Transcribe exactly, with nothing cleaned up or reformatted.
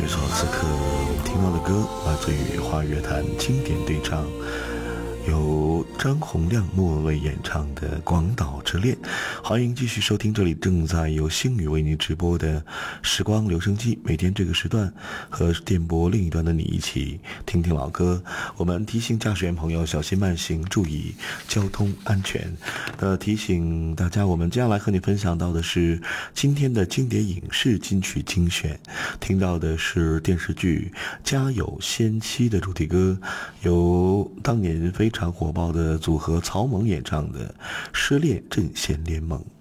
没错，此刻我们听到的歌来自于华语乐坛经典对唱，由张洪量、莫文蔚演唱的《广岛之恋》。欢迎继续收听这里正在由星宇为您直播的时光留声机，每天这个时段和电波另一端的你一起听听老歌。我们提醒驾驶员朋友小心慢行，注意交通安全。呃，提醒大家，我们接下来和你分享到的是今天的经典影视金曲精选，听到的是电视剧《家有仙妻》的主题歌，由当年非常火爆的组合曹猛演唱的《失恋阵线联盟》。